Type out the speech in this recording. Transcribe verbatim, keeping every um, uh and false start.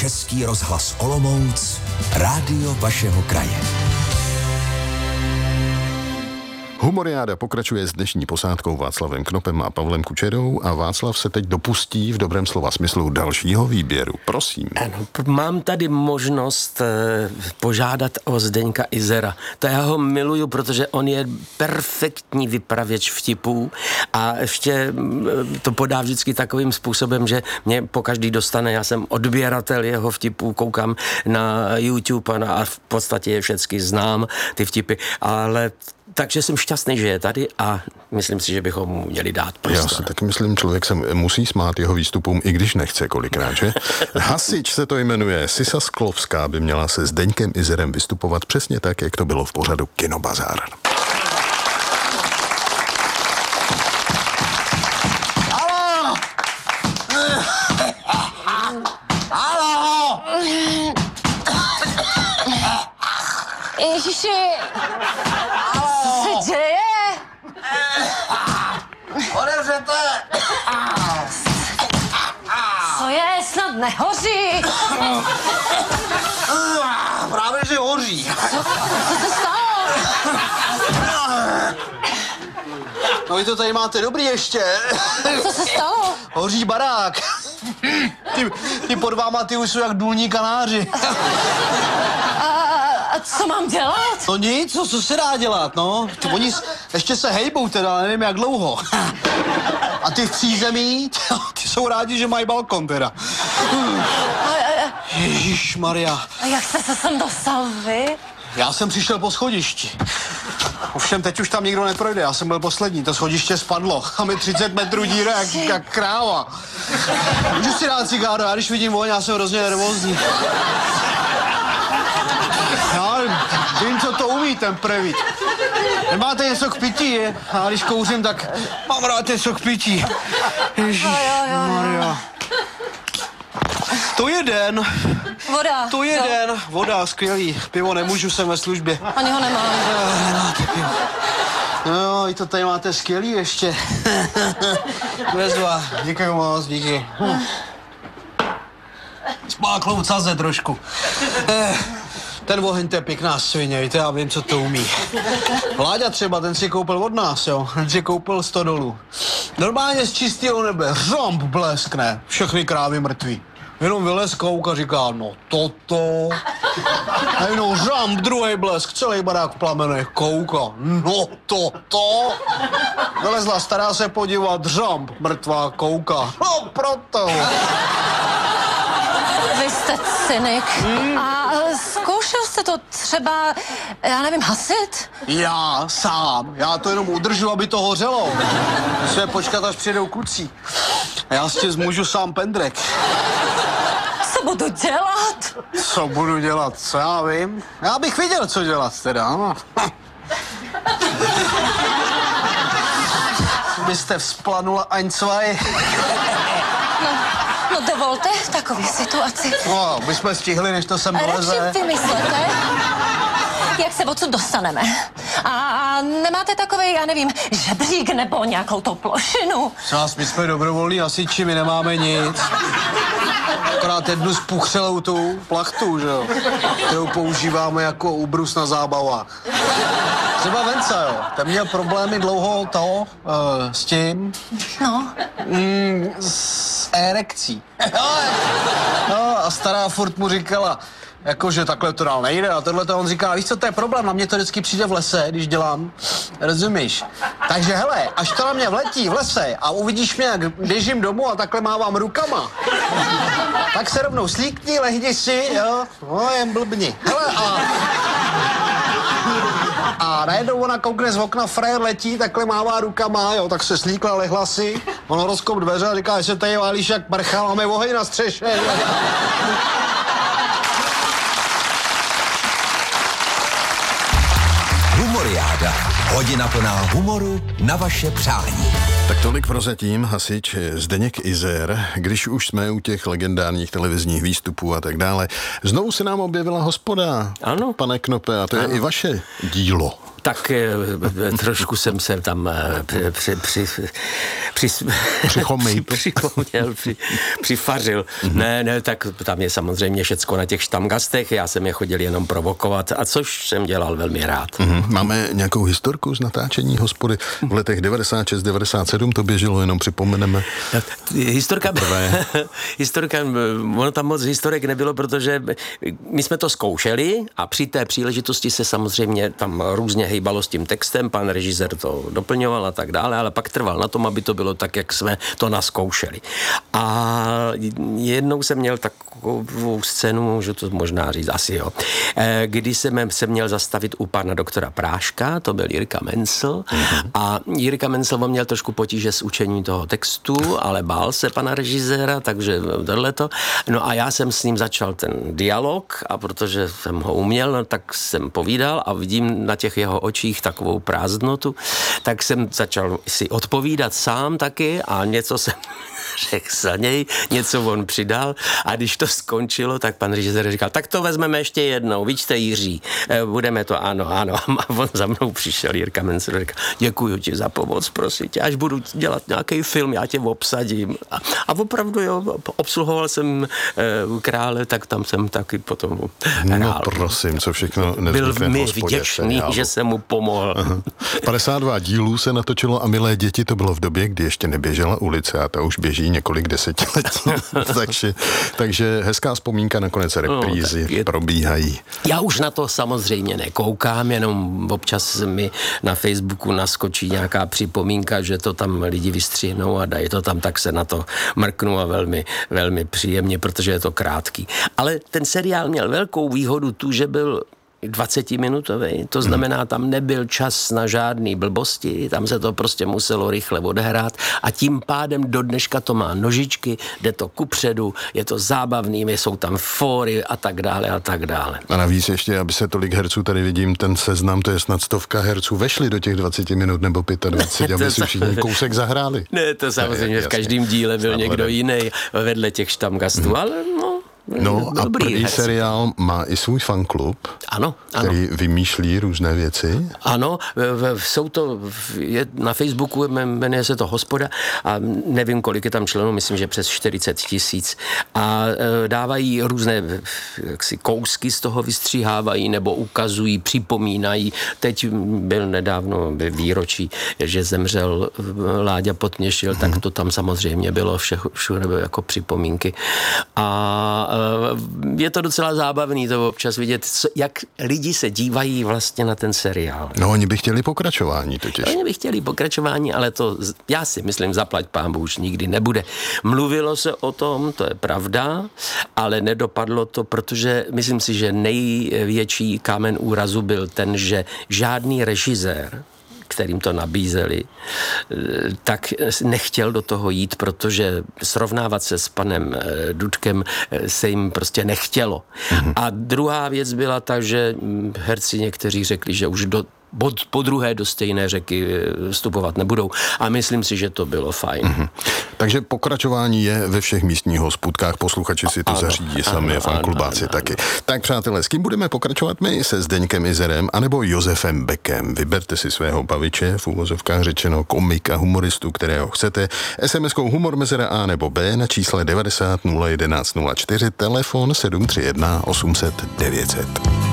Český rozhlas Olomouc, rádio vašeho kraje. Humoriáda pokračuje s dnešní posádkou Václavem Knopem a Pavlem Kučerou a Václav se teď dopustí v dobrém slova smyslu dalšího výběru. Prosím. Ano, mám tady možnost eh, požádat o Zdeňka Izera. To já ho miluju, protože on je perfektní vypravěč vtipů a ještě eh, to podá vždycky takovým způsobem, že mě pokaždý dostane, já jsem odběratel jeho vtipů, koukám na YouTube a, na, a v podstatě je všechny znám, ty vtipy, ale takže jsem šťastný, že je tady a myslím si, že bychom mu měli dát prostor. Já si taky myslím, člověk se musí smát jeho výstupům, i když nechce kolikrát, že? Hasič se to jmenuje. Sisa Sklovská by měla se Zdeňkem Izerem vystupovat přesně tak, jak to bylo v pořadu Kinobazár. Haló! Haló! Ježiši! Co se děje? Odevřete! Co je? Snad nehoří? Právě, že hoří. Co, co se stalo? No vy to tady máte dobrý ještě. Co se stalo? Hoří barák. Ty, ty pod váma, ty už jsou jak důlní kanáři. A, a co mám dělat? No nic, co, co se dá dělat, no. Ty, oni s- ještě se hejbou teda, ale nevím jak dlouho. A ty v přízemí, ty jsou rádi, že mají balkon teda. A, a, Ježišmarja. a jak jste se sem dostal vy? Já jsem přišel po schodišti. Ovšem teď už tam nikdo neprojde, já jsem byl poslední, to schodiště spadlo. A mi třicet metrů díra, jak, jak kráva. Můžu si dát cigáro, já když vidím voň, já jsem hrozně nervózní. Já vím, co to umí ten prevít. Nemáte něco k pití, je? A když kouřím, tak mám rád něco k pití. Ježišmarja. To je den. Voda. To je den. Voda, skvělý. Pivo nemůžu, jsem ve službě. Ani ho nemám. Eh, Nemáte pivo. No, i to tady máte skvělý ještě. Bezva. Děkuji moc, díky. Spáklout saze trošku. Eh, ten oheň, to je pěkná svině, víte, já vím, co to umí. Láďa třeba, ten si koupil od nás, jo. Ten si koupil sto dolů. Normálně z čistého nebe, řomb bleskne, všechny krávy mrtví. Jenom vylez kouk a říká, no toto. A jenom řamp, druhý blesk, celý barák v plamenech, kouka, no toto. Vylezla stará se podívat, řamp, mrtvá kouka, no proto. Vy jste cynik. Hmm. A zkoušel jste to třeba, já nevím, hasit? Já sám, já to jenom udržu, aby to hořelo. Musíme počkat, až přijedou kluci. A já si zmůžu sám pendrek. Co budu dělat? Co budu dělat, co já vím? Já bych viděl, co dělat teda, ano. Byste vzplanula ein, zwei. No dovolte v takové situaci. No, bychom stihli, než to sem Radši doleze. vymyslete, jak se odsud dostaneme. A nemáte takovej, já nevím, žebřík nebo nějakou tou plošinu? Nás, my jsme dobrovolní hasiči, my nemáme nic. Akorát jednu spuchřelou tu plachtu, že jo, kterou používáme jako úbrus na zábavách. Třeba Venca, jo, ten měl problémy dlouho toho, uh, s tím, No, mm, s erekcí. No, a stará furt mu říkala, jakože takhle to dál nejde a tohle to on říká, víš co, to je problém, na mě to vždycky přijde v lese, když dělám, rozumíš? Takže hele, až to na mě vletí v lese a uvidíš mě, jak běžím domů a takhle mávám rukama, tak se rovnou slíkni, lehni si, jo, no jen blbni. Hele a... A najednou ona koukne z okna, frajer letí, takhle mává rukama, jo, tak se slíkla, lehla si, ono rozkop dveře a říká, že se tady válíš jak prcha, máme oheň na střeše. Humoriáda. Hodina plná humoru na vaše přání. Tak tolik prozatím hasič Zdeněk Izer. Když už jsme u těch legendárních televizních výstupů a tak dále, znovu se nám objevila Hospoda. Ano. Pane Knope, a to je ano. i vaše dílo. Tak e, trošku jsem se tam e, při, při, při, při, Přichomejt. při, připomněl, při, přifařil. Mm-hmm. Ne, ne, tak tam je samozřejmě všecko na těch štamgastech, já jsem je chodil jenom provokovat, a což jsem dělal velmi rád. Mm-hmm. Máme nějakou historku z natáčení Hospody v letech devadesát šest devadesát sedm, to běželo, jenom připomeneme. Historka, historka, ono tam moc historek nebylo, protože my jsme to zkoušeli a při té příležitosti se samozřejmě tam různě hejbalo s tím textem, pan režisér to doplňoval a tak dále, ale pak trval na tom, aby to bylo tak, jak jsme to naskoušeli. A jednou jsem měl takovou scénu, můžu to možná říct, asi jo, kdy jsem se měl zastavit u pana doktora Práška, to byl Jirka Mencl, mm-hmm. a Jirka Mencl měl trošku potíže s učením toho textu, ale bál se pana režiséra, takže tohleto. No a já jsem s ním začal ten dialog, a protože jsem ho uměl, no, tak jsem povídal a vidím na těch jeho očích takovou prázdnotu, tak jsem začal si odpovídat sám taky a něco jsem řekl za něj, něco on přidal, a když to skončilo, tak pan režisér říkal, tak to vezmeme ještě jednou, víčte Jiří, budeme to, ano, ano. A on za mnou přišel, Jirka Mencl, říkal, děkuju ti za pomoc, prosím tě, až budu dělat nějaký film, já tě obsadím. A, a opravdu, jo, obsluhoval jsem e, Krále, tak tam jsem taky potom hrál. No prosím, co všechno nezbytné. Byl mi vděčný, že jsem mu pomohl. Aha. padesát dva dílů se natočilo a Milé děti to bylo v době, kdy ještě neběžela ulice, a ta už běží několik desetiletí. takže, takže hezká vzpomínka, nakonec reprízy no, je... probíhají. Já už na to samozřejmě nekoukám, jenom občas mi na Facebooku naskočí nějaká připomínka, že to tam lidi vystřihnou a dají to tam, tak se na to mrknu a velmi, velmi příjemně, protože je to krátký. Ale ten seriál měl velkou výhodu tu, že byl dvacetiminutový, to znamená, tam nebyl čas na žádný blbosti, tam se to prostě muselo rychle odehrát a tím pádem do dneška to má nožičky, jde to kupředu, je to zábavný, jsou tam fóry a tak dále a tak dále. A navíc ještě, aby se tolik herců, tady vidím ten seznam, to je snad stovka herců, vešli do těch dvacet minut nebo dvacet pět, aby si všichni kousek zahráli. Ne, to samozřejmě ne, v každém díle byl někdo jiný vedle těch štamgastů, hmm. ale no, No a první herci. seriál má i svůj fanklub, ano, ano. který vymýšlí různé věci. Ano, jsou to, je na Facebooku, jmenuje se to Hospoda a nevím, kolik je tam členů, myslím, že přes čtyřicet tisíc a dávají různé jaksi, kousky z toho vystříhávají nebo ukazují, připomínají. Teď byl nedávno výročí, že zemřel Láďa Potněšil, tak to tam samozřejmě bylo vše, všude jako připomínky. A je to docela zábavný to občas vidět, jak lidi se dívají vlastně na ten seriál. No, oni by chtěli pokračování totiž. Oni by chtěli pokračování, ale to, já si myslím, zaplať pánbu už nikdy nebude. Mluvilo se o tom, to je pravda, ale nedopadlo to, protože myslím si, že největší kámen úrazu byl ten, že žádný režisér, kterým to nabízeli, tak nechtěl do toho jít, protože srovnávat se s panem Dudkem se jim prostě nechtělo. Mm-hmm. A druhá věc byla ta, že herci někteří řekli, že už do Pod, po druhé do stejné řeky vstupovat nebudou. A myslím si, že to bylo fajn. Mm-hmm. Takže pokračování je ve všech místních hospůdkách, posluchači si to ano, zařídí sami, fanklubáci taky. Ano. Tak přátelé, s kým budeme pokračovat my? Se Zdeňkem Izerem anebo Josefem Beckem? Vyberte si svého baviče, v úvozovkách řečeno komika, humoristu, kterého chcete. es em eskou humor mezera A nebo B na čísle devadesát nula jedenáct nula čtyři, telefon sedm tři jedna osm set devět set.